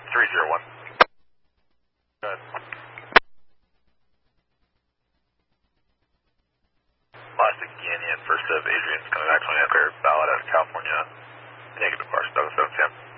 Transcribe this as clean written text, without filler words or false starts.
301. Good. Last again, first of Adrian's coming back 20 after ballot out of California. Negative bar, Douglas 7 Sam.